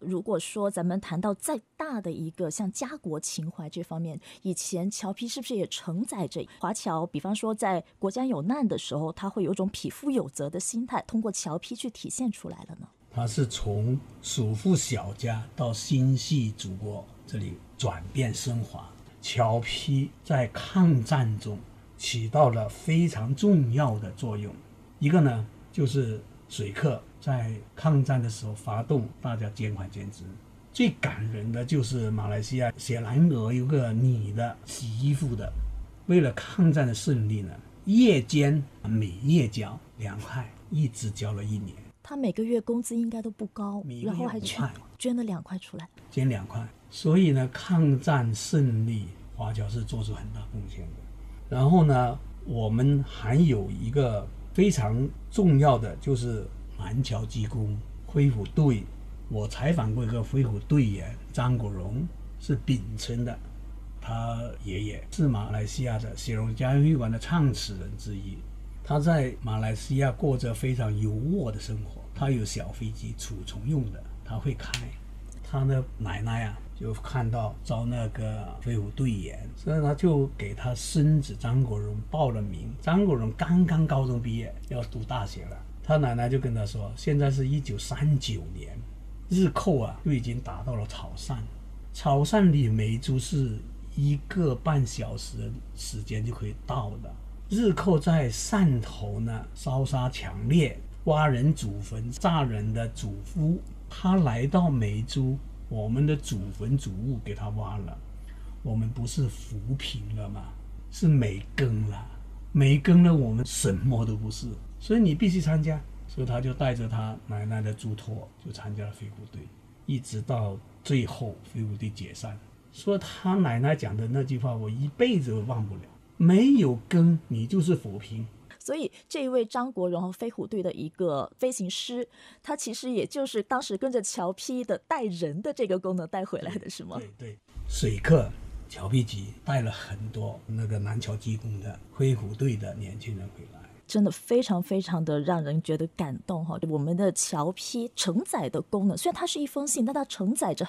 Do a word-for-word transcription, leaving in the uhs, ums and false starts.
如果说咱们谈到再大的一个像家国情怀这方面，以前侨批是不是也承载着华侨，比方说在国家有难的时候，他会有一种匹夫有责的心态，通过侨批去体现出来了呢？ 他是从属富小家到心系祖国这里转变升华。侨批在抗战中起到了非常重要的作用。一个呢，就是水客在抗战的时候发动，大家捐款捐资。最感人的就是马来西亚雪兰莪有个女的洗衣服的，为了抗战的胜利呢，夜间每月交两块，一直交了一年。 他每个月工资应该都不高，然后还捐捐了两块出来， 捐两块。所以呢，抗战胜利，华侨是做出很大贡献的。然后呢，我们还有一个非常重要的，就是南侨机工飞虎队。我采访过一个飞虎队员张国荣，是秉承的，他爷爷是马来西亚的雪隆家园会馆的创始人之一。他在马来西亚过着非常优渥的生活，他有小飞机储存用的，他会开。他的奶奶啊，就看到招那个飞虎队员，所以他就给他孙子张国荣报了名。张国荣刚刚高中毕业，要读大学了。他奶奶就跟他说，现在是一九三九年，日寇啊就已经打到了潮汕，潮汕离梅州是一个半小时的时间就可以到的。日寇在汕头呢，烧杀抢掠，挖人祖坟，炸人的祖父。他来到梅州，我们的祖坟祖物给他挖了，我们不是扶贫了吗？是没耕了，没耕了，我们什么都不是，所以你必须参加。所以他就带着他奶奶的嘱托，就参加了飞虎队，一直到最后飞虎队解散。说他奶奶讲的那句话，我一辈子都忘不了。没有耕，你就是扶贫。 所以这一位张国荣和飞虎队的一个飞行师，他其实也就是当时跟着侨批的带人的这个功能带回来的，是吗？ 对对，水客侨批局带了很多那个南侨机工的飞虎队的年轻人回来。 真的非常非常的让人觉得感动哈！我们的侨批承载的功能，虽然它是一封信，但它承载着